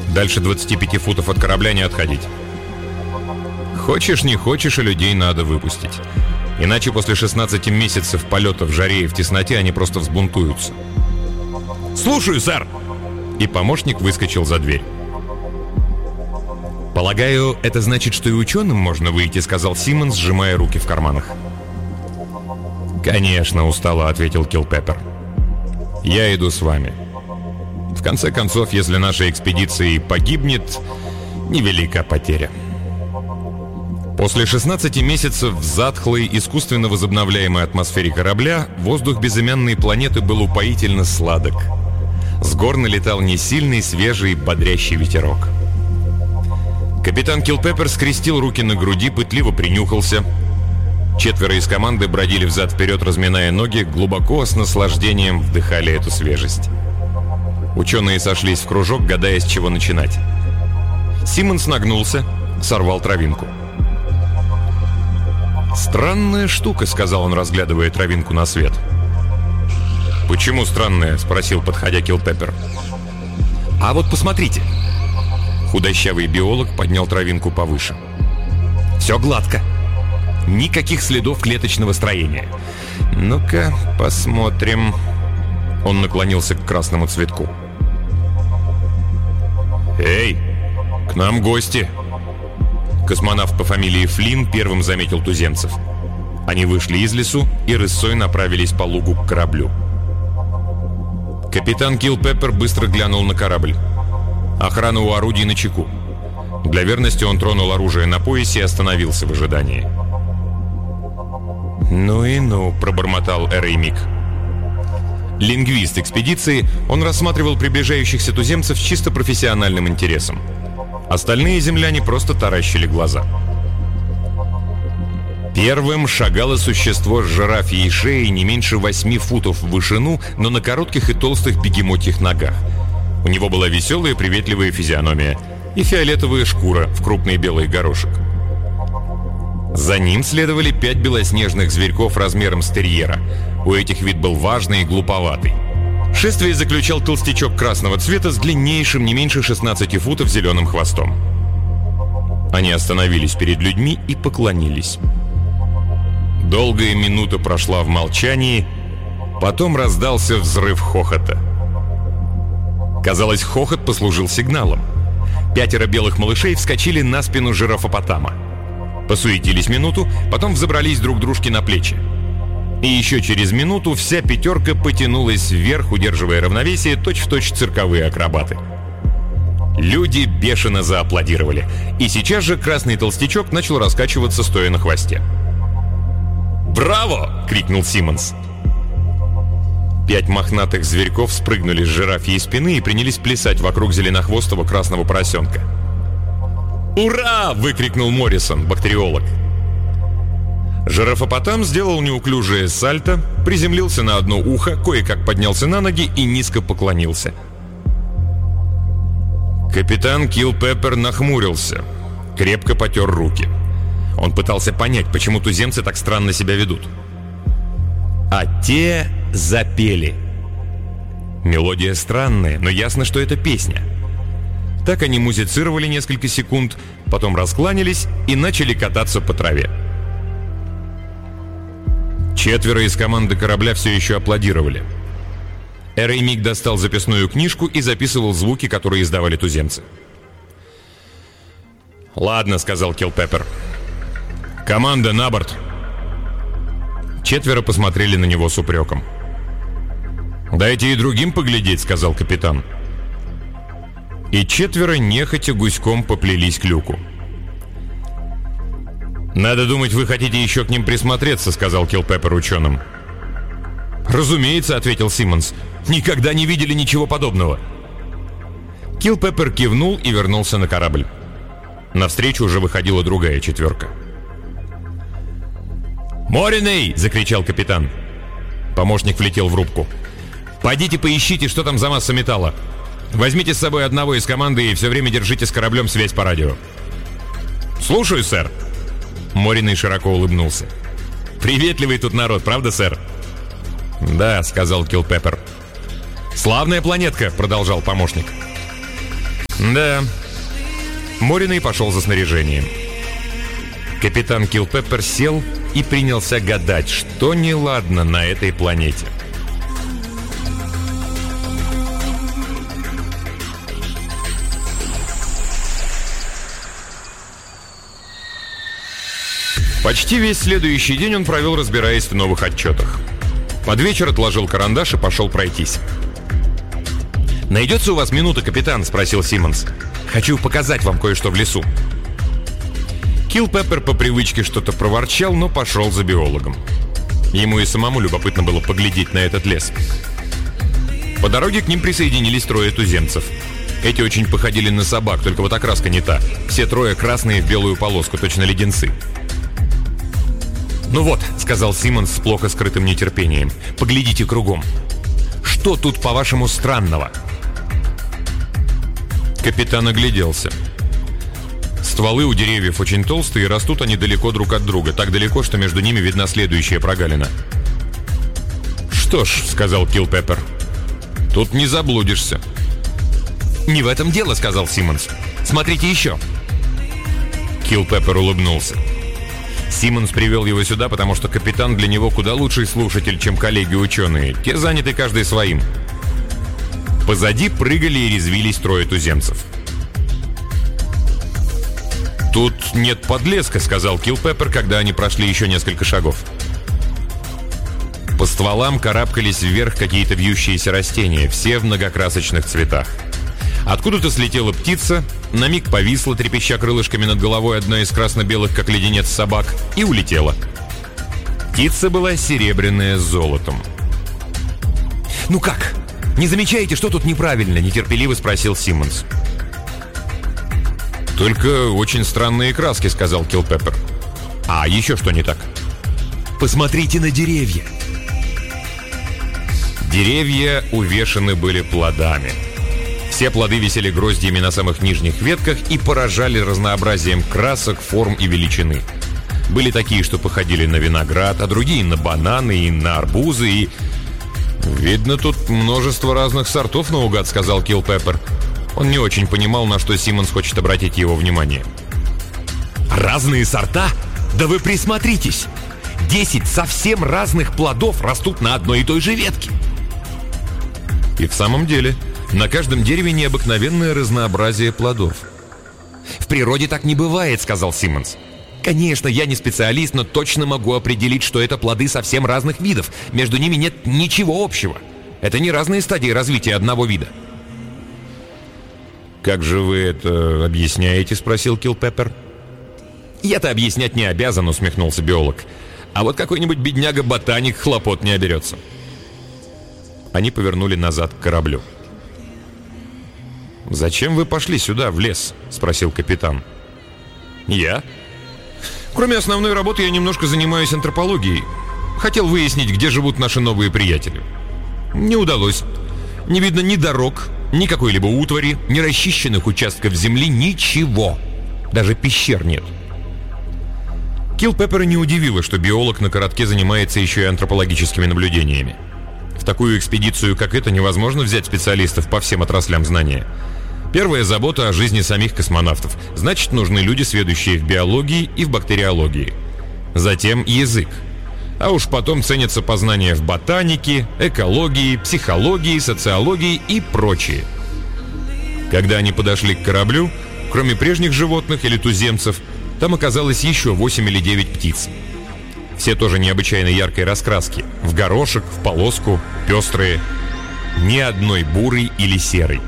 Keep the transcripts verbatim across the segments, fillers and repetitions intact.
Дальше двадцати пяти футов от корабля не отходить. Хочешь, не хочешь, а людей надо выпустить. Иначе после шестнадцати месяцев полета в жаре и в тесноте они просто взбунтуются. «Слушаю, сэр!» И помощник выскочил за дверь. «Полагаю, это значит, что и ученым можно выйти», — сказал Симмонс, сжимая руки в карманах. «Конечно», — устало ответил Килпеппер. «Я иду с вами. В конце концов, если наша экспедиция и погибнет, невелика потеря». После шестнадцати месяцев в затхлой, искусственно возобновляемой атмосфере корабля воздух безымянной планеты был упоительно сладок. С гор налетал несильный, свежий, бодрящий ветерок. Капитан Килпеппер скрестил руки на груди, пытливо принюхался. Четверо из команды бродили взад-вперед, разминая ноги, глубоко, с наслаждением вдыхали эту свежесть. Ученые сошлись в кружок, гадая, с чего начинать. Симмонс нагнулся, сорвал травинку. «Странная штука», — сказал он, разглядывая травинку на свет. «Почему странная?» — спросил, подходя Килпеппер. «А вот посмотрите». Худощавый биолог поднял травинку повыше. «Все гладко. Никаких следов клеточного строения. Ну-ка, посмотрим». Он наклонился к красному цветку. «Эй, к нам гости!» Космонавт по фамилии Флинн первым заметил туземцев. Они вышли из лесу и рысцой направились по лугу к кораблю. Капитан Килпеппер быстро глянул на корабль. Охрана у орудий начеку. Для верности он тронул оружие на поясе и остановился в ожидании. «Ну и ну», — пробормотал Эрей Мик. Лингвист экспедиции, он рассматривал приближающихся туземцев с чисто профессиональным интересом. Остальные земляне просто таращили глаза. Первым шагало существо с жирафьей шеей не меньше восьми футов в вышину, но на коротких и толстых бегемотьих ногах. У него была веселая, приветливая физиономия и фиолетовая шкура в крупный белый горошек. За ним следовали пять белоснежных зверьков размером с терьера. У этих вид был важный и глуповатый. Шествие заключал толстячок красного цвета с длиннейшим не меньше шестнадцати футов зеленым хвостом. Они остановились перед людьми и поклонились. Долгая минута прошла в молчании, потом раздался взрыв хохота. Казалось, хохот послужил сигналом. Пятеро белых малышей вскочили на спину жирафопотама. Посуетились минуту, потом взобрались друг дружке на плечи. И еще через минуту вся пятерка потянулась вверх, удерживая равновесие, точь-в-точь цирковые акробаты. Люди бешено зааплодировали. И сейчас же красный толстячок начал раскачиваться, стоя на хвосте. «Браво!» — крикнул Симмонс. Пять мохнатых зверьков спрыгнули с жирафьей спины и принялись плясать вокруг зеленохвостого красного поросенка. «Ура!» — выкрикнул Моррисон, бактериолог. Жирафопотам сделал неуклюжее сальто, приземлился на одно ухо, кое-как поднялся на ноги и низко поклонился. Капитан Килпеппер нахмурился, крепко потер руки. Он пытался понять, почему туземцы так странно себя ведут. А те запели. Мелодия странная, но ясно, что это песня. Так они музицировали несколько секунд, потом раскланялись и начали кататься по траве. Четверо из команды корабля все еще аплодировали. Эрей Мик достал записную книжку и записывал звуки, которые издавали туземцы. «Ладно», — сказал Килпеппер. «Команда, на борт!» Четверо посмотрели на него с упреком. «Дайте и другим поглядеть», — сказал капитан. И четверо нехотя гуськом поплелись к люку. «Надо думать, вы хотите еще к ним присмотреться», — сказал Килпеппер ученым. «Разумеется», — ответил Симмонс. «Никогда не видели ничего подобного». Килпеппер кивнул и вернулся на корабль. Навстречу уже выходила другая четверка. «Мориней!» — закричал капитан. Помощник влетел в рубку. «Пойдите поищите, что там за масса металла. Возьмите с собой одного из команды и все время держите с кораблем связь по радио». «Слушаю, сэр». Мориней широко улыбнулся. «Приветливый тут народ, правда, сэр?» «Да», — сказал Килпеппер. «Славная планетка», — продолжал помощник. Да. Мориной пошел за снаряжением. Капитан Килпеппер сел и принялся гадать, что неладно на этой планете. Почти весь следующий день он провел, разбираясь в новых отчетах. Под вечер отложил карандаш и пошел пройтись. «Найдется у вас минута, капитан?» — спросил Симмонс. «Хочу показать вам кое-что в лесу». Килпеппер по привычке что-то проворчал, но пошел за биологом. Ему и самому любопытно было поглядеть на этот лес. По дороге к ним присоединились трое туземцев. Эти очень походили на собак, только вот окраска не та. Все трое красные в белую полоску, точно леденцы. «Ну вот», — сказал Симмонс с плохо скрытым нетерпением, — «поглядите кругом. Что тут, по-вашему, странного?» Капитан огляделся. Стволы у деревьев очень толстые, и растут они далеко друг от друга, так далеко, что между ними видна следующая прогалина. «Что ж», — сказал Килпеппер, — «тут не заблудишься». «Не в этом дело», — сказал Симмонс. «Смотрите еще». Килпеппер улыбнулся. Симмонс привел его сюда, потому что капитан для него куда лучший слушатель, чем коллеги-ученые. Те заняты каждый своим. Позади прыгали и резвились трое туземцев. «Тут нет подлеска», — сказал Килпеппер, когда они прошли еще несколько шагов. По стволам карабкались вверх какие-то вьющиеся растения, все в многокрасочных цветах. Откуда-то слетела птица, на миг повисла, трепеща крылышками над головой одна из красно-белых, как леденец, собак, и улетела. Птица была серебряная с золотом. «Ну как? Не замечаете, что тут неправильно?» — нетерпеливо спросил Симмонс. «Только очень странные краски», — сказал Килпеппер. «А еще что не так?» «Посмотрите на деревья». Деревья увешаны были плодами. Все плоды висели гроздьями на самых нижних ветках и поражали разнообразием красок, форм и величины. Были такие, что походили на виноград, а другие на бананы и на арбузы, и... «Видно, тут множество разных сортов наугад», — сказал Килпеппер. Он не очень понимал, на что Симмонс хочет обратить его внимание. «Разные сорта? Да вы присмотритесь! Десять совсем разных плодов растут на одной и той же ветке!» И в самом деле, на каждом дереве необыкновенное разнообразие плодов. «В природе так не бывает», — сказал Симмонс. «Конечно, я не специалист, но точно могу определить, что это плоды совсем разных видов. Между ними нет ничего общего. Это не разные стадии развития одного вида». «Как же вы это объясняете?» — спросил Килпеппер. «Я-то объяснять не обязан», — усмехнулся биолог. «А вот какой-нибудь бедняга-ботаник хлопот не оберется». Они повернули назад к кораблю. «Зачем вы пошли сюда, в лес?» — спросил капитан. «Я? Кроме основной работы я немножко занимаюсь антропологией. Хотел выяснить, где живут наши новые приятели. Не удалось. Не видно ни дорог, ни какой-либо утвари, ни расчищенных участков земли, ничего. Даже пещер нет». Килпеппера не удивило, что биолог на коротке занимается еще и антропологическими наблюдениями. В такую экспедицию, как эта, невозможно взять специалистов по всем отраслям знания. Первая забота о жизни самих космонавтов. Значит, нужны люди, сведущие в биологии и в бактериологии. Затем язык. А уж потом ценятся познания в ботанике, экологии, психологии, социологии и прочее. Когда они подошли к кораблю, кроме прежних животных или туземцев, там оказалось еще восемь или девять птиц. Все тоже необычайно яркой раскраски. В горошек, в полоску, пестрые. Ни одной бурой или серой.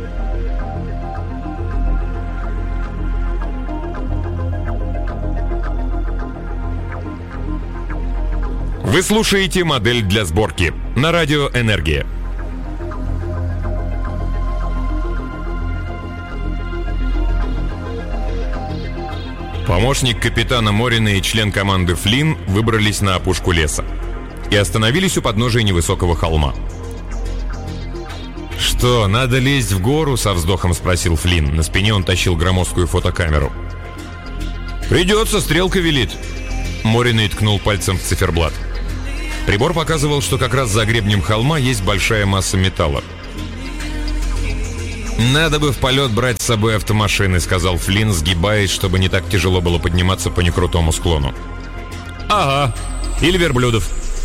Вы слушаете «Модель для сборки» на радио «Энергия». Помощник капитана Морина и член команды Флинн выбрались на опушку леса и остановились у подножия невысокого холма. «Что, надо лезть в гору?» — со вздохом спросил Флинн. На спине он тащил громоздкую фотокамеру. «Придется, стрелка велит». Морина ткнул пальцем в циферблат. Прибор показывал, что как раз за гребнем холма есть большая масса металла. «Надо бы в полет брать с собой автомашины», — сказал Флинн, сгибаясь, чтобы не так тяжело было подниматься по некрутому склону. «Ага, или верблюдов».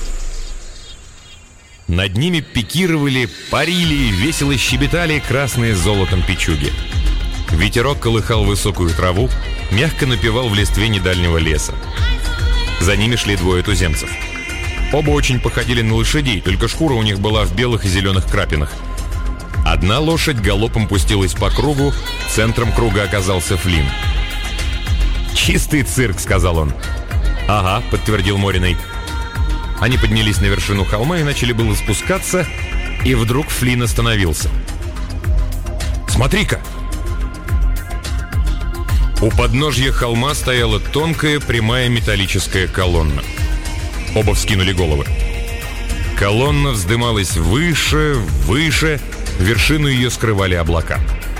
Над ними пикировали, парили, весело щебетали красные с золотом печуги. Ветерок колыхал высокую траву, мягко напевал в листве недальнего леса. За ними шли двое туземцев. Оба очень походили на лошадей, только шкура у них была в белых и зеленых крапинах. Одна лошадь галопом пустилась по кругу, центром круга оказался Флинн. «Чистый цирк», — сказал он. «Ага», — подтвердил Мориной. Они поднялись на вершину холма и начали было спускаться, и вдруг Флинн остановился. «Смотри-ка!» У подножья холма стояла тонкая прямая металлическая колонна. Оба вскинули головы. Колонна вздымалась выше, выше, вершину ее скрывали облака.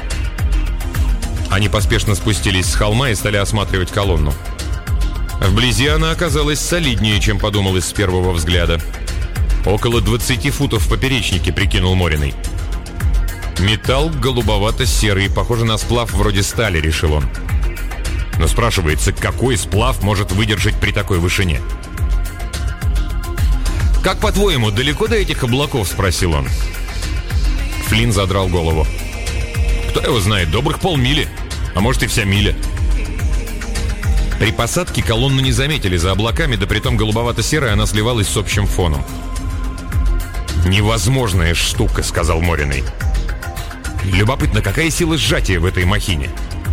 Они поспешно спустились с холма и стали осматривать колонну. Вблизи она оказалась солиднее, чем подумалось с первого взгляда. Около двадцати футов в поперечнике, прикинул Мориной. Металл голубовато-серый, похоже на сплав вроде стали, решил он. Но спрашивается, какой сплав может выдержать при такой вышине? «Как по-твоему, далеко до этих облаков?» — спросил он. Флинн задрал голову. «Кто его знает, добрых полмили, а может и вся миля». При посадке колонну не заметили за облаками, да притом голубовато-серая она сливалась с общим фоном. «Невозможная штука», — сказал Мориной. «Любопытно, какая сила сжатия в этой махине?»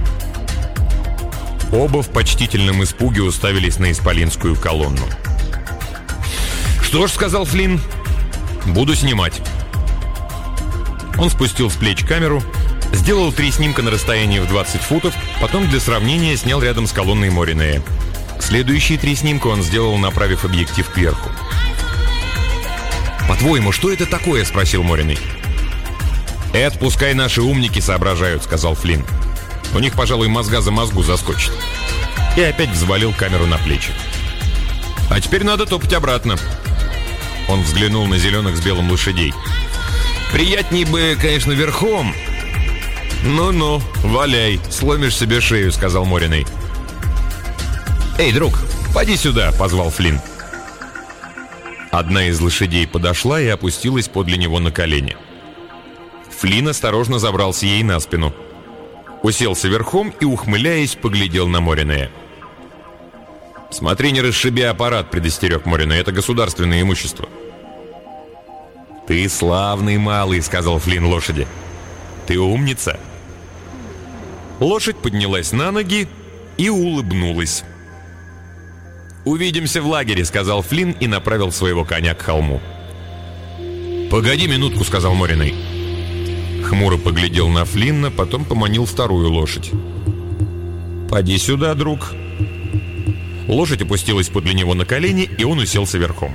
Оба в почтительном испуге уставились на исполинскую колонну. «Что ж», — сказал Флинн, — «буду снимать». Он спустил с плеч камеру, сделал три снимка на расстоянии в двадцать футов, потом для сравнения снял рядом с колонной Мориной. Следующие три снимка он сделал, направив объектив кверху. «По-твоему, что это такое?» — спросил Мориной. «Это пускай наши умники соображают», — сказал Флинн. «У них, пожалуй, мозга за мозгу заскочит». И опять взвалил камеру на плечи. «А теперь надо топать обратно». Он взглянул на зеленых с белым лошадей. «Приятней бы, конечно, верхом». «Ну-ну, валяй, сломишь себе шею», — сказал Мориной. «Эй, друг, поди сюда», — позвал Флинн. Одна из лошадей подошла и опустилась подле него на колени. Флинн осторожно забрался ей на спину. Уселся верхом и, ухмыляясь, поглядел на Мориной. «Смотри, не расшиби аппарат», — предостерег Мориной, — «это государственное имущество». «Ты славный малый», — сказал Флинн лошади. «Ты умница». Лошадь поднялась на ноги и улыбнулась. «Увидимся в лагере», — сказал Флинн и направил своего коня к холму. «Погоди минутку», — сказал Мориной. Хмуро поглядел на Флинна, потом поманил вторую лошадь. «Поди сюда, друг». Лошадь опустилась подле него на колени, и он уселся верхом.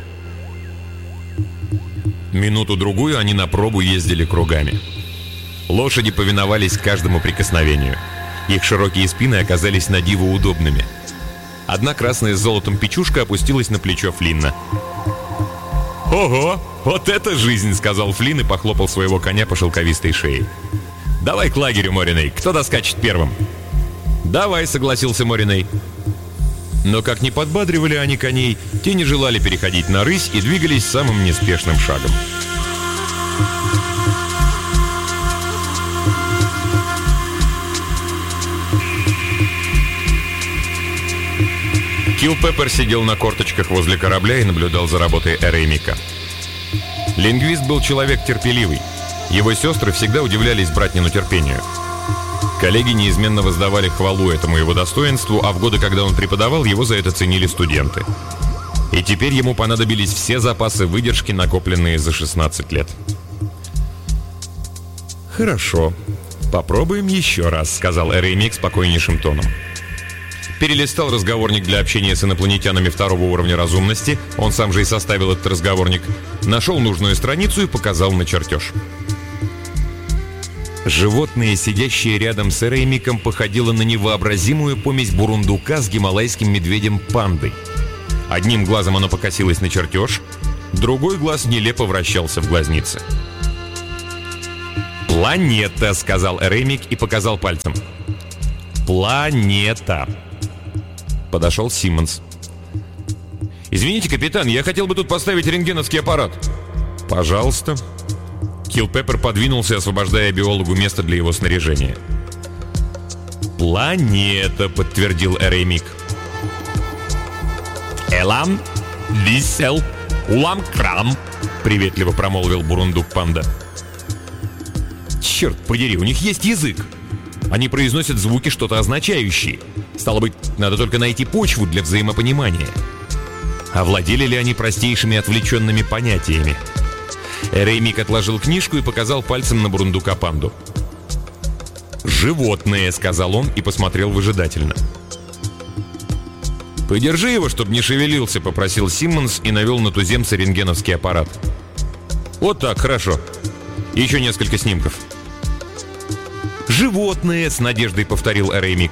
Минуту-другую они на пробу ездили кругами. Лошади повиновались каждому прикосновению. Их широкие спины оказались на диво удобными. Одна красная с золотом печушка опустилась на плечо Флинна. «Ого, вот это жизнь!» — сказал Флинн и похлопал своего коня по шелковистой шее. «Давай к лагерю, Мориной, кто доскачет первым?» «Давай», — согласился Мориной. Но как ни подбадривали они коней, те не желали переходить на рысь и двигались самым неспешным шагом. Килпеппер сидел на корточках возле корабля и наблюдал за работой Эремика. Лингвист был человек терпеливый. Его сестры всегда удивлялись братнину терпению. Коллеги неизменно воздавали хвалу этому его достоинству, а в годы, когда он преподавал, его за это ценили студенты. И теперь ему понадобились все запасы выдержки, накопленные за шестнадцать лет. «Хорошо, попробуем еще раз», — сказал Эремик спокойнейшим тоном. Перелистал разговорник для общения с инопланетянами второго уровня разумности, он сам же и составил этот разговорник, нашел нужную страницу и показал на чертеж. Животное, сидящее рядом с Эремиком, походило на невообразимую помесь бурундука с гималайским медведем-пандой. Одним глазом оно покосилось на чертеж, другой глаз нелепо вращался в глазнице. «Планета», — сказал Ремик и показал пальцем. «Планета». Подошел Симмонс. «Извините, капитан, я хотел бы тут поставить рентгеновский аппарат». «Пожалуйста». Килпеппер подвинулся, освобождая биологу место для его снаряжения. «Планета», — подтвердил Ремик. «Элам, висел, улам крам», — приветливо промолвил бурундук-панда. «Черт подери, у них есть язык. Они произносят звуки, что-то означающие. Стало быть, надо только найти почву для взаимопонимания. Овладели ли они простейшими отвлеченными понятиями?» Ремик отложил книжку и показал пальцем на бурундука-панду. «Животные», — сказал он и посмотрел выжидательно. «Подержи его, чтобы не шевелился», — попросил Симмонс и навел на туземца рентгеновский аппарат. «Вот так, хорошо. Еще несколько снимков». «Животные», — с надеждой повторил Ремик.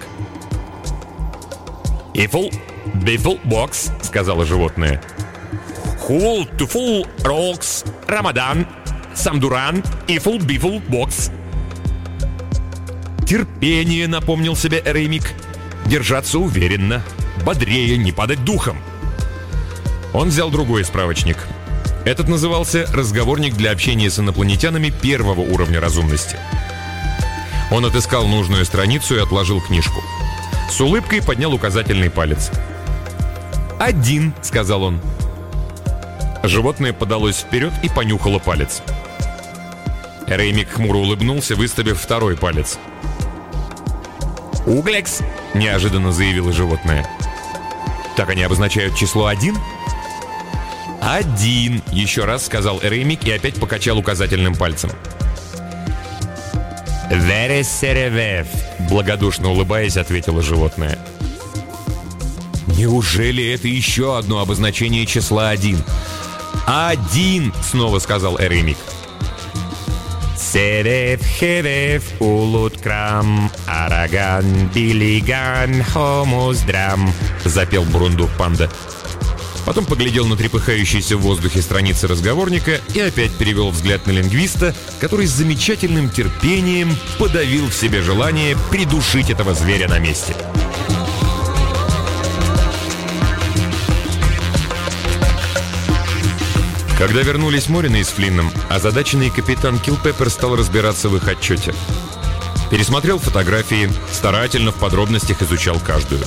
«Ифл, бифл, бокс», — сказала животное. «Хул, туфул, рокс, рамадан, самдуран, ифл, бифл, бокс». «Терпение», — напомнил себе Ремик. «Держаться уверенно, бодрее, не падать духом». Он взял другой справочник. Этот назывался «Разговорник для общения с инопланетянами первого уровня разумности». Он отыскал нужную страницу и отложил книжку. С улыбкой поднял указательный палец. «Один», — сказал он. Животное подалось вперед и понюхало палец. Ремик хмуро улыбнулся, выставив второй палец. «Углекс», — неожиданно заявило животное. «Так они обозначают число один?» «Один», — еще раз сказал Ремик и опять покачал указательным пальцем. «Вересеревев», — благодушно улыбаясь, ответило животное. «Неужели это еще одно обозначение числа один?» «Один», — снова сказал Ремик. «Серев, херев, улуткрам, араган, билиган, хомуздрам», — запел бурундук-панда. Потом поглядел на трепыхающиеся в воздухе страницы разговорника и опять перевел взгляд на лингвиста, который с замечательным терпением подавил в себе желание придушить этого зверя на месте. Когда вернулись Морины с Флинном, озадаченный капитан Килпеппер стал разбираться в их отчете. Пересмотрел фотографии, старательно в подробностях изучал каждую.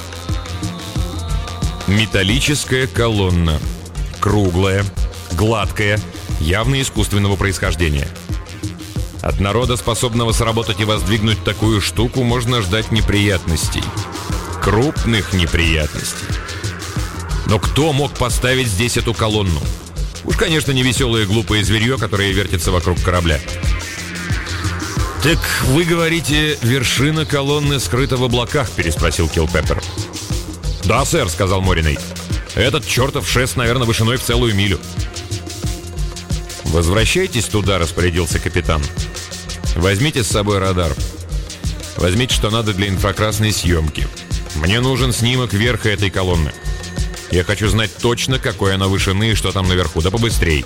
Металлическая колонна. Круглая, гладкая, явно искусственного происхождения. От народа, способного сработать и воздвигнуть такую штуку, можно ждать неприятностей. Крупных неприятностей. Но кто мог поставить здесь эту колонну? Уж, конечно, не веселое глупое зверье, которое вертится вокруг корабля. «Так вы говорите, вершина колонны скрыта в облаках?» — переспросил Килпеппер. «Да, сэр», — сказал Мориной. «Этот чертов шест, наверное, вышиной в целую милю». «Возвращайтесь туда», — распорядился капитан. «Возьмите с собой радар. Возьмите, что надо для инфракрасной съемки. Мне нужен снимок верха этой колонны. Я хочу знать точно, какой она вышины и что там наверху. Да побыстрей».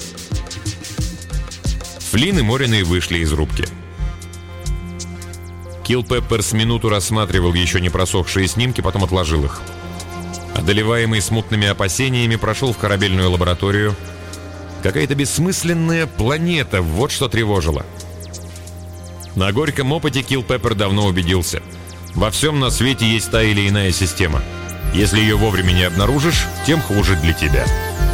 Флинн и Мориной вышли из рубки. Килпеппер с минуту рассматривал еще не просохшие снимки, потом отложил их. Одолеваемый смутными опасениями, прошел в корабельную лабораторию. Какая-то бессмысленная планета, вот что тревожило. На горьком опыте Килпеппер давно убедился. Во всем на свете есть та или иная система. Если ее вовремя не обнаружишь, тем хуже для тебя.